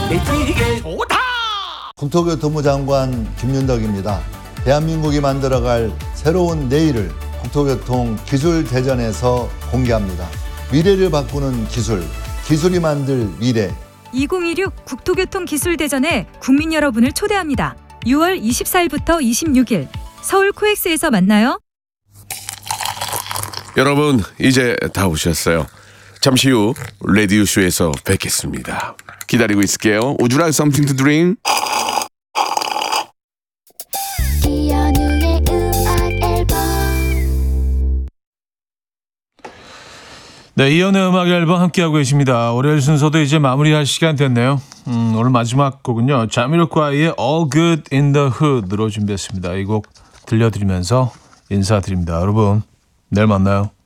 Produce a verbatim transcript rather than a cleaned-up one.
좋다. 국토교통부 장관 김윤덕입니다. 대한민국이 만들어갈 새로운 내일을 국토교통 기술대전에서 공개합니다. 미래를 바꾸는 기술, 기술이 만들 미래. 이천이십육 국토교통기술대전에 국민 여러분을 초대합니다. 유월 이십사일부터 이십육일 서울 코엑스에서 만나요. 여러분 이제 다 오셨어요. 잠시 후 라디오쇼에서 뵙겠습니다. 기다리고 있을게요. Would you like something to drink? 이현우의 음악 앨범. 네, 이연의 음악 앨범 함께하고 계십니다. 월요일 순서도 이제 마무리할 시간 됐네요. 음, 오늘 마지막 곡은요. 자미로콰이의 All Good in the Hood로 준비했습니다. 이 곡 들려드리면서 인사드립니다. 여러분, 내일 만나요.